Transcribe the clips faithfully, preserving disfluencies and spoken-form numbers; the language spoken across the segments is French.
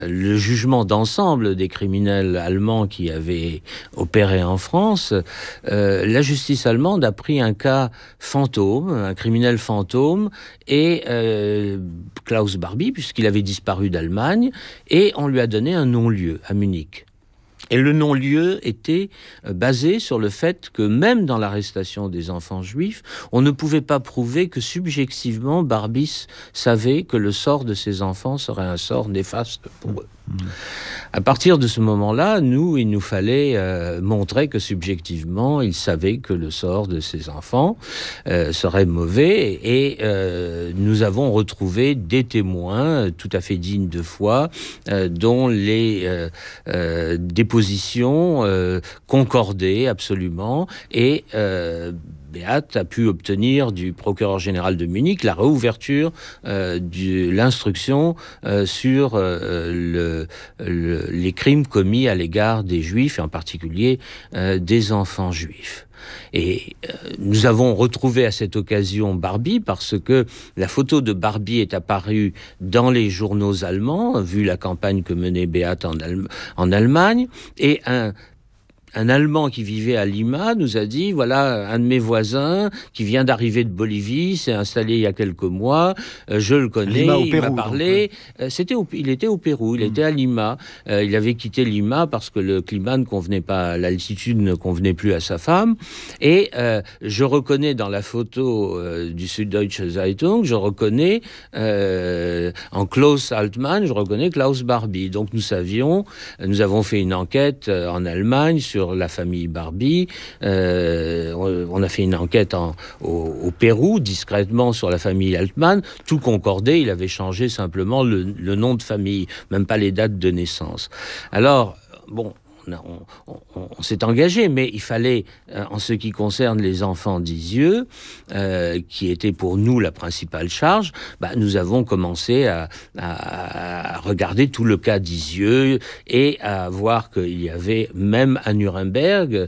le jugement d'ensemble des criminels allemands qui avaient opéré en France, euh, la justice allemande a pris un cas fantôme, un criminel fantôme, et euh, Klaus Barbie, puisqu'il avait disparu d'Allemagne, et on lui a donné un non-lieu à Munich. Et le non-lieu était basé sur le fait que même dans l'arrestation des enfants juifs, on ne pouvait pas prouver que subjectivement Barbie savait que le sort de ses enfants serait un sort néfaste pour eux. Mmh. À partir de ce moment-là, nous, il nous fallait euh, montrer que subjectivement, il savait que le sort de ses enfants euh, serait mauvais, et euh, nous avons retrouvé des témoins tout à fait dignes de foi, euh, dont les euh, euh, dépositions euh, concordaient absolument, et euh, Beat a pu obtenir du procureur général de Munich la réouverture euh, de l'instruction euh, sur euh, le, le, les crimes commis à l'égard des Juifs, et en particulier euh, des enfants juifs. Et euh, nous avons retrouvé à cette occasion Barbie, parce que la photo de Barbie est apparue dans les journaux allemands, vu la campagne que menait Beat en, Allem- en Allemagne, et un Un Allemand qui vivait à Lima nous a dit, voilà, un de mes voisins qui vient d'arriver de Bolivie, s'est installé il y a quelques mois, euh, je le connais, Lima, au il Pérou, m'a parlé. Donc, euh, c'était au, il était au Pérou, il mmh. était à Lima. Euh, il avait quitté Lima parce que le climat ne convenait pas, l'altitude ne convenait plus à sa femme. Et euh, je reconnais dans la photo euh, du Süddeutsche Zeitung, je reconnais euh, en Klaus Altmann, je reconnais Klaus Barbie. Donc nous savions, nous avons fait une enquête euh, en Allemagne sur la famille Barbie. Euh, on a fait une enquête en, au, au Pérou, discrètement, sur la famille Altmann. Tout concordait, il avait changé simplement le, le nom de famille, même pas les dates de naissance. Alors, bon, on, on, on, on s'est engagé, mais il fallait, euh, en ce qui concerne les enfants d'Isieux, euh, qui était pour nous la principale charge, bah, nous avons commencé à, à, à regarder tout le cas d'Isieux et à voir qu'il y avait, même à Nuremberg,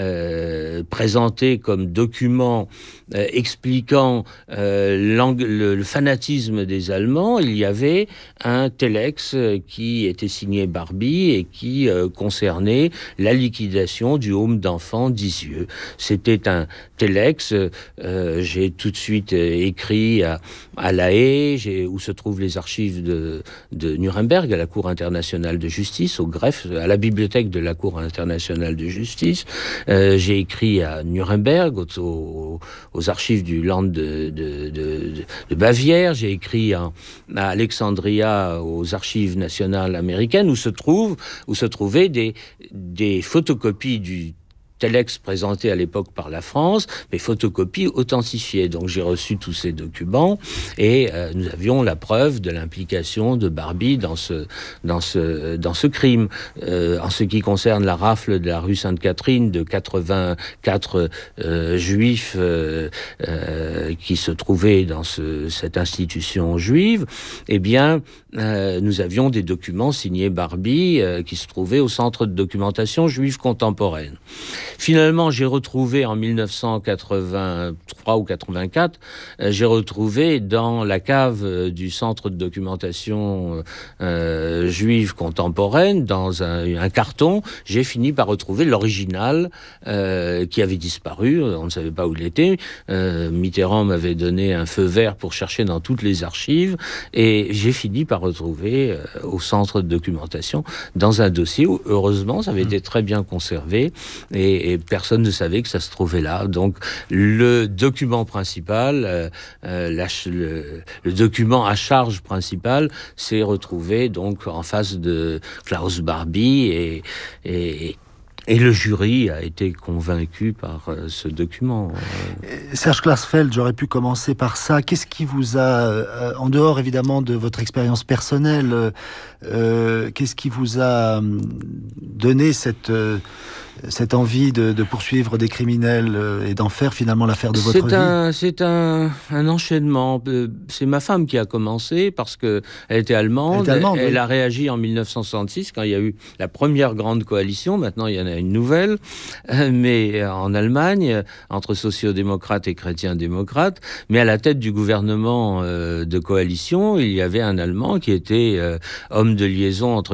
euh, présenté comme document euh, expliquant euh, le, le fanatisme des Allemands, il y avait un telex qui était signé Barbie et qui euh, concernait la liquidation du home d'enfants d'Isieux. C'était un telex, euh, j'ai tout de suite écrit à, à La Haye, j'ai, où se trouvent les archives de, de Nuremberg, à la Cour internationale de justice, au greffe, à la bibliothèque de la Cour internationale de justice. Euh, j'ai écrit à Nuremberg, aux, aux, aux archives du Land de, de, de, de Bavière. J'ai écrit à, à Alexandria, aux archives nationales américaines, où se trouvent, où se trouvaient des des photocopies du telex présenté à l'époque par la France, mais photocopies authentifiées. Donc j'ai reçu tous ces documents et euh, nous avions la preuve de l'implication de Barbie dans ce, dans ce, dans ce crime. Euh, en ce qui concerne la rafle de la rue Sainte-Catherine de quatre-vingt-quatre euh, juifs euh, euh, qui se trouvaient dans ce, cette institution juive, eh bien, euh, nous avions des documents signés Barbie euh, qui se trouvaient au Centre de documentation juive contemporaine. Finalement, j'ai retrouvé en mille neuf cent quatre-vingt-trois ou quatre-vingt-quatre, euh, j'ai retrouvé dans la cave euh, du Centre de documentation euh, juive contemporaine, dans un, un carton, j'ai fini par retrouver l'original euh, qui avait disparu. On ne savait pas où il était. Euh, Mitterrand m'avait donné un feu vert pour chercher dans toutes les archives et j'ai fini par retrouver euh, au Centre de documentation dans un dossier où, heureusement, ça avait été très bien conservé et et personne ne savait que ça se trouvait là. Donc, le document principal, euh, euh, la, le, le document à charge principale s'est retrouvé donc en face de Klaus Barbie et, et, et le jury a été convaincu par euh, ce document. Serge Klarsfeld, j'aurais pu commencer par ça. Qu'est-ce qui vous a, euh, en dehors évidemment de votre expérience personnelle, euh, qu'est-ce qui vous a donné cette... Euh, cette envie de, de poursuivre des criminels et d'en faire finalement l'affaire de votre c'est vie? un, C'est un, un enchaînement. C'est ma femme qui a commencé parce qu'elle était allemande. Elle, était allemande, elle oui. a réagi en mille neuf cent soixante-six quand il y a eu la première grande coalition. Maintenant, il y en a une nouvelle. Mais en Allemagne, entre sociaux-démocrates et chrétiens-démocrates. Mais à la tête du gouvernement de coalition, il y avait un Allemand qui était homme de liaison entre